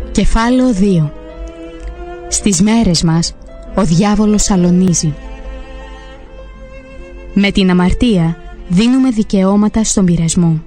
Κεφάλαιο 2. Στις μέρες μας ο διάβολος αλωνίζει. Με την αμαρτία δίνουμε δικαιώματα στον πειρασμό.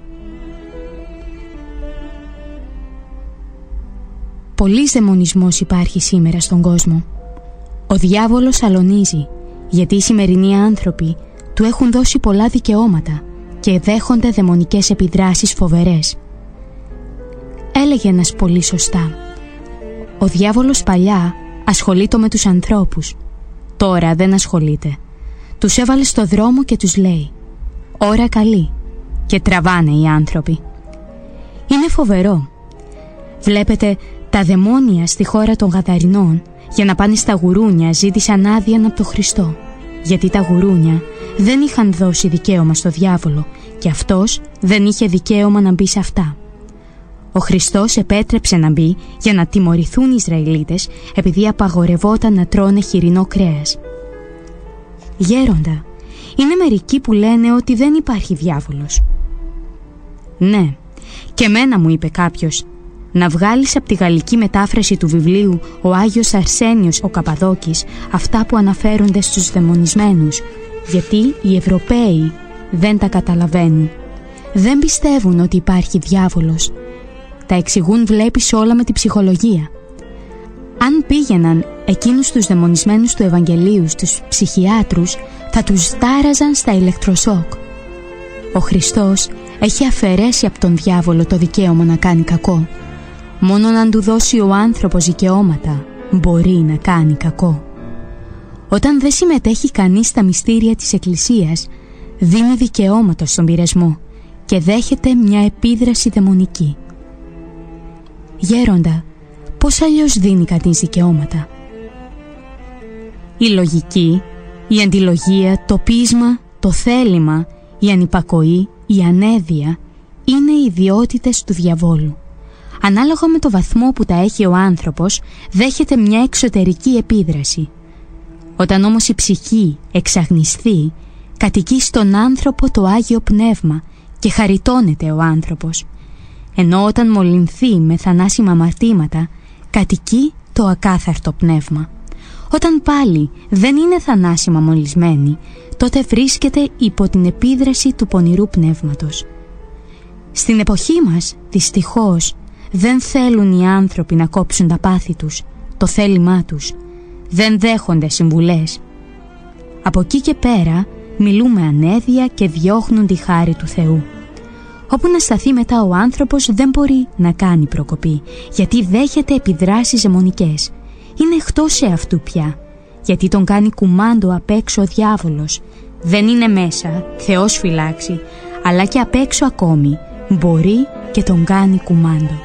Πολύς δαιμονισμός υπάρχει σήμερα στον κόσμο. Ο διάβολος αλωνίζει γιατί οι σημερινοί άνθρωποι του έχουν δώσει πολλά δικαιώματα και δέχονται δαιμονικές επιδράσεις φοβερές. Έλεγε ένας πολύ σωστά: ο διάβολος παλιά ασχολείται με τους ανθρώπους, τώρα δεν ασχολείται. Τους έβαλε στο δρόμο και τους λέει ώρα καλή, και τραβάνε οι άνθρωποι. Είναι φοβερό. Βλέπετε, τα δαιμόνια στη χώρα των Γαδαρινών για να πάνε στα γουρούνια ζήτησαν άδεια από τον Χριστό, γιατί τα γουρούνια δεν είχαν δώσει δικαίωμα στο διάβολο και αυτός δεν είχε δικαίωμα να μπει σε αυτά. Ο Χριστός επέτρεψε να μπει για να τιμωρηθούν οι Ισραηλίτες επειδή απαγορευόταν να τρώνε χοιρινό κρέας. Γέροντα, είναι μερικοί που λένε ότι δεν υπάρχει διάβολος. Ναι, και μένα μου είπε κάποιος να βγάλεις από τη γαλλική μετάφραση του βιβλίου «Ο Άγιος Αρσένιος ο Καπαδόκης» αυτά που αναφέρονται στους δαιμονισμένους, γιατί οι Ευρωπαίοι δεν τα καταλαβαίνουν. Δεν πιστεύουν ότι υπάρχει διάβολος. Τα εξηγούν, βλέπεις, όλα με τη ψυχολογία. Αν πήγαιναν εκείνους τους δαιμονισμένους του Ευαγγελίου στους ψυχιάτρους, θα τους τάραζαν στα ηλεκτροσόκ. Ο Χριστός έχει αφαιρέσει από τον διάβολο το δικαίωμα να κάνει κακό. Μόνο να του δώσει ο άνθρωπος δικαιώματα μπορεί να κάνει κακό. Όταν δεν συμμετέχει κανείς στα μυστήρια της Εκκλησίας, δίνει δικαιώματα στον πειρασμό και δέχεται μια επίδραση δαιμονική. Γέροντα, πώς αλλιώς δίνει κανείς δικαιώματα? Η λογική, η αντιλογία, το πείσμα, το θέλημα, η ανυπακοή, η ανέδεια είναι οι ιδιότητες του διαβόλου. Ανάλογα με το βαθμό που τα έχει ο άνθρωπος, δέχεται μια εξωτερική επίδραση. Όταν όμως η ψυχή εξαγνιστεί, κατοικεί στον άνθρωπο το Άγιο Πνεύμα και χαριτώνεται ο άνθρωπος. Ενώ όταν μολυνθεί με θανάσιμα αμαρτήματα, κατοικεί το ακάθαρτο πνεύμα. Όταν πάλι δεν είναι θανάσιμα μολυσμένη, τότε βρίσκεται υπό την επίδραση του πονηρού πνεύματος. Στην εποχή μας, δυστυχώς, δεν θέλουν οι άνθρωποι να κόψουν τα πάθη τους, το θέλημά τους. Δεν δέχονται συμβουλές. Από εκεί και πέρα μιλούμε ανέδεια και διώχνουν τη χάρη του Θεού. Όπου να σταθεί μετά ο άνθρωπος δεν μπορεί να κάνει προκοπή, γιατί δέχεται επιδράσεις δαιμονικές. Είναι εκτός εαυτού πια, γιατί τον κάνει κουμάντο απ' έξω ο διάβολος. Δεν είναι μέσα, Θεός φυλάξει, αλλά και απ' έξω ακόμη μπορεί και τον κάνει κουμάντο.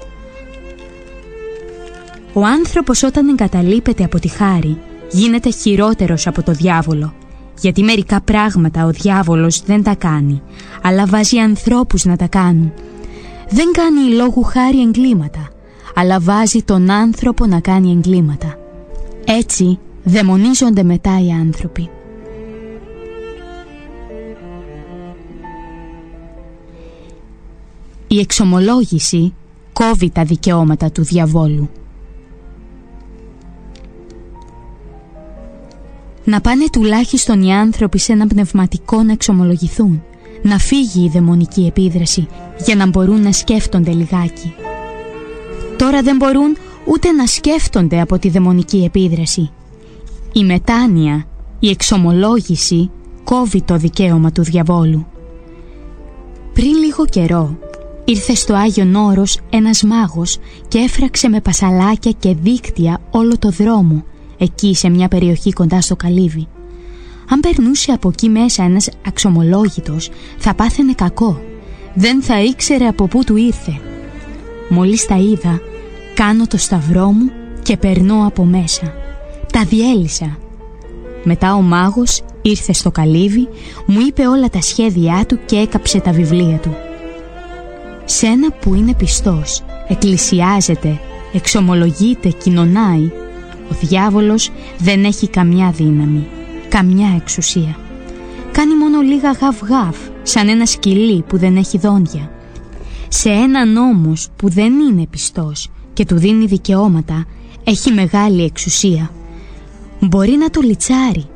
Ο άνθρωπος όταν εγκαταλείπεται από τη χάρη γίνεται χειρότερος από το διάβολο, γιατί μερικά πράγματα ο διάβολος δεν τα κάνει, αλλά βάζει ανθρώπους να τα κάνουν. Δεν κάνει λόγου χάρη εγκλήματα, αλλά βάζει τον άνθρωπο να κάνει εγκλήματα. Έτσι δαιμονίζονται μετά οι άνθρωποι. Η εξομολόγηση κόβει τα δικαιώματα του διαβόλου. Να πάνε τουλάχιστον οι άνθρωποι σε ένα πνευματικό να εξομολογηθούν, να φύγει η δαιμονική επίδραση για να μπορούν να σκέφτονται λιγάκι. Τώρα δεν μπορούν ούτε να σκέφτονται από τη δαιμονική επίδραση. Η μετάνοια, η εξομολόγηση κόβει το δικαίωμα του διαβόλου. Πριν λίγο καιρό ήρθε στο Άγιον Όρος ένας μάγος και έφραξε με πασαλάκια και δίκτυα όλο το δρόμο εκεί σε μια περιοχή κοντά στο καλύβι. Αν περνούσε από εκεί μέσα ένας αξιωμολόγητος, θα πάθαινε κακό. Δεν θα ήξερε από πού του ήρθε. Μόλις τα είδα, κάνω το σταυρό μου και περνώ από μέσα. Τα διέλυσα. Μετά ο μάγος ήρθε στο καλύβι, μου είπε όλα τα σχέδιά του και έκαψε τα βιβλία του. Σε ένα που είναι πιστός, εκκλησιάζεται, εξομολογείται, κοινωνάει, ο διάβολος δεν έχει καμιά δύναμη, καμιά εξουσία. Κάνει μόνο λίγα γαβ-γαβ, σαν ένα σκυλί που δεν έχει δόντια. Σε έναν όμως που δεν είναι πιστός και του δίνει δικαιώματα έχει μεγάλη εξουσία. Μπορεί να το λιτσάρει